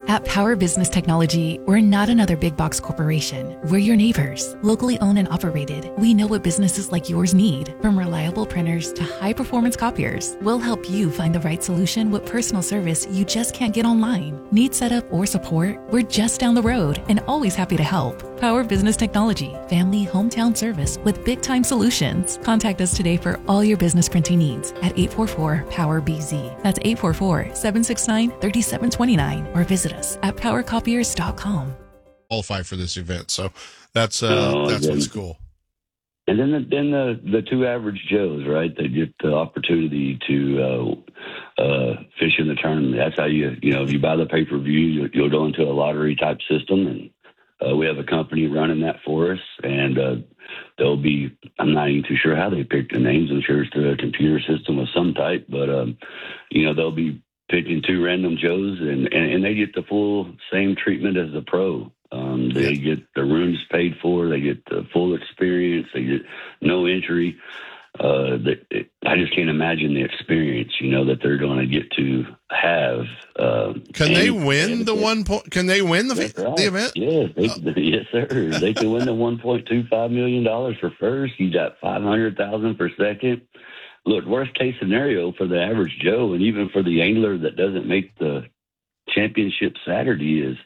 At Power Business Technology, we're not another big box corporation. We're your neighbors, locally owned and operated. We know what businesses like yours need, from reliable printers to high-performance copiers. We'll help you find the right solution with personal service you just can't get online. Need setup or support? We're just down the road and always happy to help. Power Business Technology, family hometown service with big-time solutions. Contact us today for all your business printing needs at 844-POWER-BZ. That's 844-769-3729, or visit us at powercopiers.com. Qualify for this event, so that's what's cool. And then the two average Joes, right? They get the opportunity to fish in the tournament. That's how you buy the pay-per-view, you'll go into a lottery type system, and we have a company running that for us, and they'll be, I'm not even too sure how they pick the names. I'm sure it's through a computer system of some type, but they'll be picking two random Joes, and they get the full same treatment as the pro. They get the rooms paid for, they get the full experience, they get no entry. I just can't imagine the experience, that they're going to get to have. Can they win the event? Yes, yes, sir. They can win the $1.25 million for first. You got $500,000 for second. Look, worst case scenario for the average Joe, and even for the angler that doesn't make the championship Saturday, is,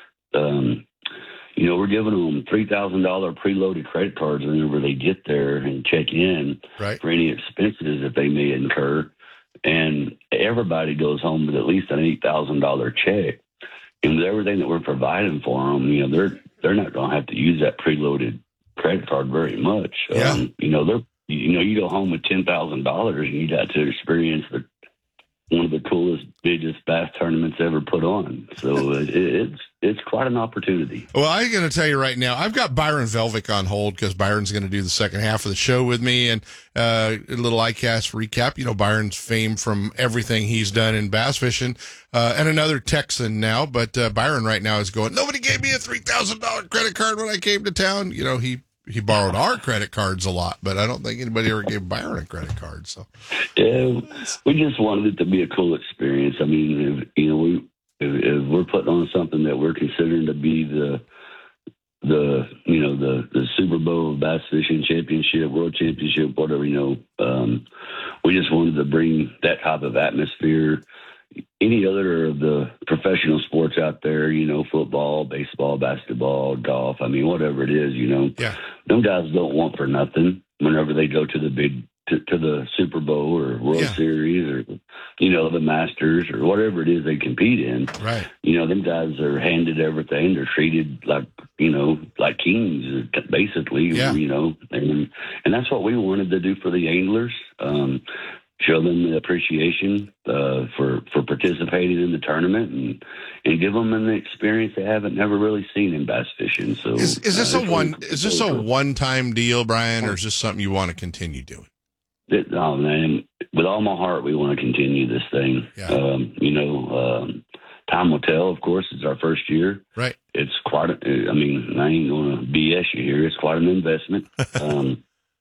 we're giving them $3,000 preloaded credit cards whenever they get there and check in for any expenses that they may incur. And everybody goes home with at least an $8,000 check. And with everything that we're providing for them, they're not going to have to use that preloaded credit card very much. Yeah. You go home with $10,000 and you got to experience one of the coolest, biggest bass tournaments ever put on. So it's quite an opportunity. Well, I'm going to tell you right now, I've got Byron Velvick on hold because Byron's going to do the second half of the show with me, and a little ICAST recap. Byron's famed from everything he's done in bass fishing, and another Texan now. But Byron right now is going, nobody gave me a $3,000 credit card when I came to town. He borrowed our credit cards a lot, but I don't think anybody ever gave Byron a credit card. So, yeah, we just wanted it to be a cool experience. I mean, if we're putting on something that we're considering to be the Super Bowl Bass Fishing Championship, World Championship, whatever, we just wanted to bring that type of atmosphere. Any other of the professional sports out there, football, baseball, basketball, golf, whatever it is, them guys don't want for nothing whenever they go to the Super Bowl or World Series or, the Masters or whatever it is they compete in. Right. Them guys are handed everything. They're treated like kings, basically, and that's what we wanted to do for the anglers. Show them the appreciation for participating in the tournament and give them an experience they haven't never really seen in bass fishing. So is this a one-time deal, Brian, or is this something you want to continue doing? Oh man, with all my heart, we want to continue this thing. Yeah. Time will tell. Of course, it's our first year. Right. It's quite. I ain't going to BS you here. It's quite an investment. But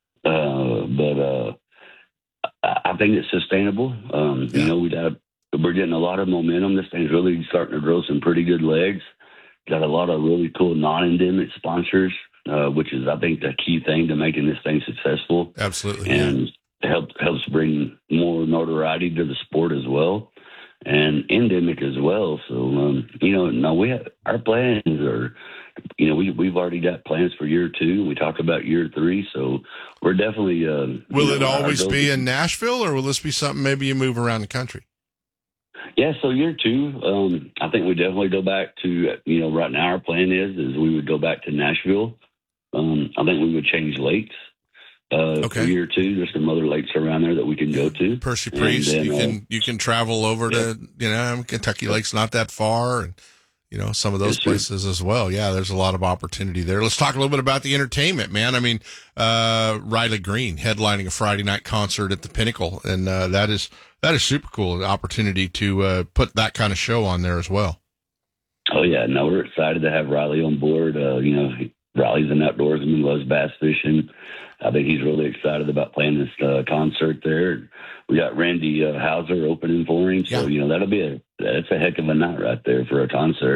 I think it's sustainable. We're getting a lot of momentum. This thing's really starting to grow some pretty good legs. Got a lot of really cool non-endemic sponsors, which is, I think, the key thing to making this thing successful. Absolutely. And helps bring more notoriety to the sport as well, and endemic as well. So, our plans are, we've already got plans for year 2. We talked about year 3, so we're definitely. Will it always be in Nashville, or will this be something maybe you move around the country? Yeah, so year 2, I think we definitely go back to, right now our plan is we would go back to Nashville. I think we would change lakes. For year 2, there's some other lakes around there that we can go to. Percy Priest, you can travel over to, Kentucky Lake's not that far, and some of those places as well. Yeah, there's a lot of opportunity there. Let's talk a little bit about the entertainment, man. Riley Green headlining a Friday night concert at the Pinnacle, and that is super cool. The opportunity to put that kind of show on there as well. Oh yeah, no, we're excited to have Riley on board. Riley's an outdoorsman, loves bass fishing. I think he's really excited about playing this concert there. We got Randy Hauser opening for him, so that's a heck of a night right there for a concert.